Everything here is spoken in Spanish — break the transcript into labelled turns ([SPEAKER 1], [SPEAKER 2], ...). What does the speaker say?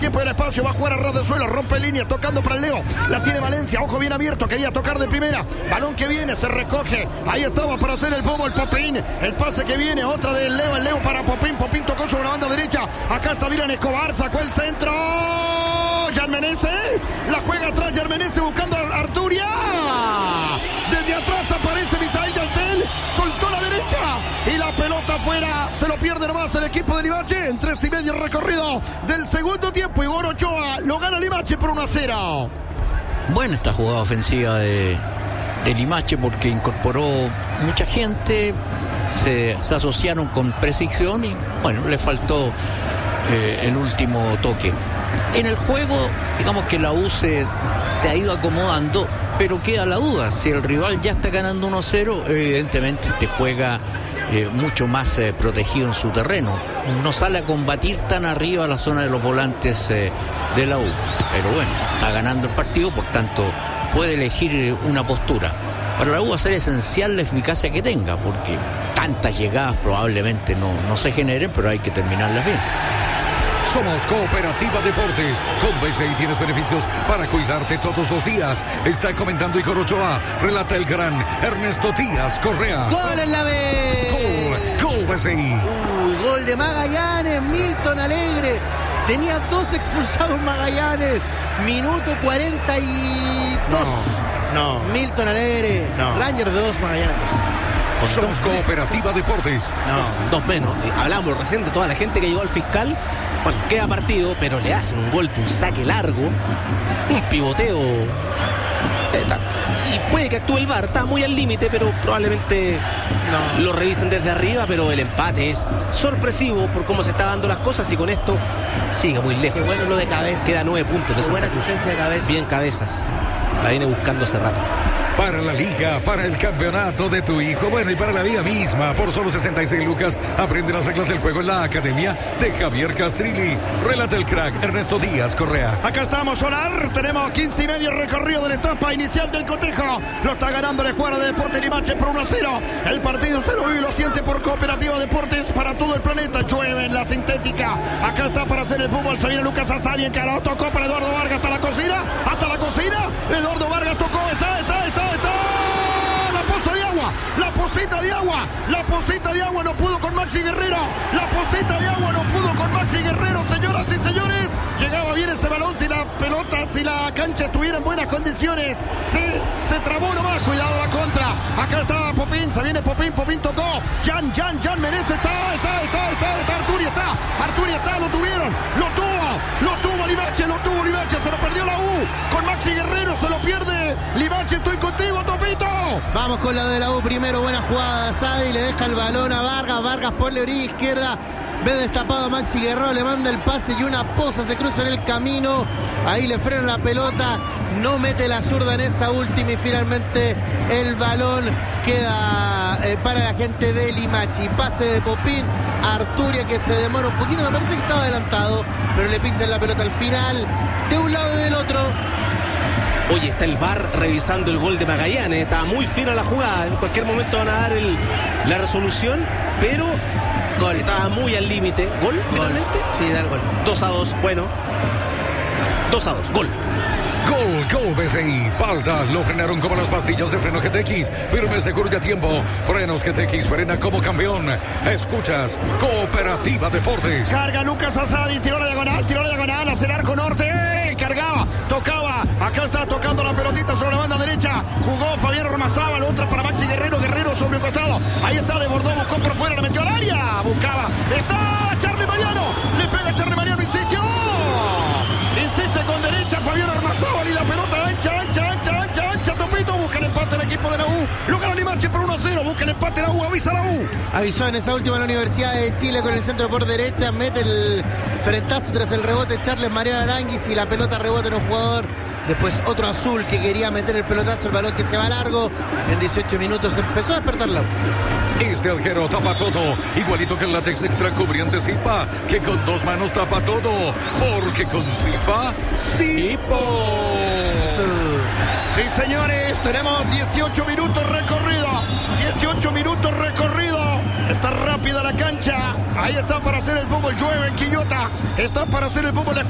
[SPEAKER 1] tiempo del espacio, va a jugar a ras del suelo, rompe línea, tocando para el Leo, la tiene Valencia, ojo bien abierto, quería tocar de primera, balón que viene, se recoge, ahí estaba para hacer el bobo el Popín, el pase que viene, otra del Leo, el Leo para Popín, Popín tocó sobre la banda derecha, acá está Dylan Escobar, sacó el centro, Jan Meneses, la juega atrás Jan Meneses buscando a Arturia, desde atrás aparece Misael Yaltel, soltó la derecha y la pelota afuera, se lo pierde nomás el equipo de Limache, en 3:30 recorrido del segundo tiempo, Igor Ochoa lo gana Limache por 1-0.
[SPEAKER 2] Buena esta jugada ofensiva de Limache porque incorporó mucha gente, se asociaron con precisión y bueno, le faltó el último toque. En el juego, digamos que la U se ha ido acomodando, pero queda la duda, si el rival ya está ganando 1-0, evidentemente te juega mucho más protegido en su terreno, no sale a combatir tan arriba a la zona de los volantes de la U, pero bueno, está ganando el partido, por tanto puede elegir una postura. Para la U va a ser esencial la eficacia que tenga, porque tantas llegadas probablemente no se generen, pero hay que terminarlas bien.
[SPEAKER 3] Somos Cooperativa Deportes. Con BCI tienes beneficios para cuidarte todos los días. Está comentando Igor Ochoa. Relata el gran Ernesto Díaz Correa.
[SPEAKER 4] ¡Gol en la B!
[SPEAKER 3] ¡Gol BCI!
[SPEAKER 4] Gol de Magallanes, Milton Alegre. Tenía 2 expulsados Magallanes. Minuto 42.
[SPEAKER 5] No.
[SPEAKER 4] Milton Alegre.
[SPEAKER 5] No.
[SPEAKER 4] Ranger de 2, Magallanes.
[SPEAKER 3] Somos Cooperativa Deportes.
[SPEAKER 5] No, 2 menos. Hablamos recién de toda la gente que llegó al fiscal. Bueno, queda partido, pero le hacen un golpe, un saque largo, un pivoteo. Y puede que actúe el VAR, está muy al límite, pero probablemente lo revisen desde arriba, pero el empate es sorpresivo por cómo se está dando las cosas y con esto sigue muy lejos.
[SPEAKER 4] Qué bueno lo de Cabezas.
[SPEAKER 5] Queda 9 puntos de
[SPEAKER 4] buena asistencia de Cabezas.
[SPEAKER 5] Bien Cabezas. La viene buscando hace rato.
[SPEAKER 3] Para la liga, para el campeonato de tu hijo, bueno, y para la vida misma, por solo 66 lucas, aprende las reglas del juego en la academia de Javier Castrilli. Relata el crack Ernesto Díaz Correa.
[SPEAKER 1] Acá estamos, Solar, tenemos 15:30 recorrido de la etapa inicial del cotejo, lo está ganando la escuadra de Deportes Limache por 1-0, el partido se lo vive y lo siente por Cooperativa Deportes para todo el planeta, llueve en la sintética, acá está para hacer el fútbol, se viene Lucas Azadi, encarado, tocó para Eduardo Vargas, hasta la cocina, Eduardo Vargas tocó, la posita de agua no pudo con Maxi Guerrero, señoras y señores, llegaba bien ese balón, si la cancha estuviera en buenas condiciones, se trabó nomás, cuidado la contra, acá está Popín, se viene Popín tocó, Jan Meneses, está, Arturia está, lo tuvo Limache, se lo perdió la U, con Maxi Guerrero se lo pierde, Limache, estoy contigo, Topito.
[SPEAKER 4] Vamos con la de la U primero, buena jugada, Sadi le deja el balón a Vargas por la orilla izquierda, ve destapado a Maxi Guerrero, le manda el pase y una poza se cruza en el camino, ahí le frena la pelota, no mete la zurda en esa última y finalmente el balón queda para la gente de Limache. Pase de Popín, Arturia que se demora un poquito, me parece que estaba adelantado, pero le pinchan la pelota al final, de un lado y del otro.
[SPEAKER 5] Oye, está el VAR revisando el gol de Magallanes, está muy fina la jugada, en cualquier momento van a dar la resolución, pero gol, estaba muy al límite. ¿Gol finalmente?
[SPEAKER 4] Sí, da el gol.
[SPEAKER 5] 2-2, bueno. 2-2, gol.
[SPEAKER 3] Gol BCI, falta, lo frenaron como las pastillas de freno GTX, firme, seguro y a tiempo, frenos GTX, frena como campeón, escuchas Cooperativa Deportes.
[SPEAKER 1] Carga Lucas Azadi, tiró la diagonal, hacia el arco norte, cargaba, tocaba, acá está tocando la pelotita sobre la banda derecha, jugó Fabián Ormazábal, otra para Maxi Guerrero sobre un costado, ahí está, desbordó, buscó por fuera, la metió al área, buscaba, está Charly Mariano, le pega Charly Mariano, insiste con derecha Fabián Ormazábal y la pelota ancha, Topito, busca el empate el equipo de la U, lo gana Limache por 1-0, busca el empate la U, avisa la U.
[SPEAKER 4] Avisó en esa última la Universidad de Chile con el centro por derecha, mete el frentazo tras el rebote Charles Mariano Aranguis y la pelota rebota en un jugador, después otro azul que quería meter el pelotazo, el balón que se va largo, en 18 minutos empezó a despertar la U.
[SPEAKER 3] Este arquero tapa todo, igualito que el látex extra cubriente Zipa, que con 2 manos tapa todo, porque con Zipa, Zipo.
[SPEAKER 1] Sí, señores, tenemos 18 minutos recorrido, está rápida la cancha, ahí está para hacer el fútbol, llueve en Quillota, está para hacer el fútbol.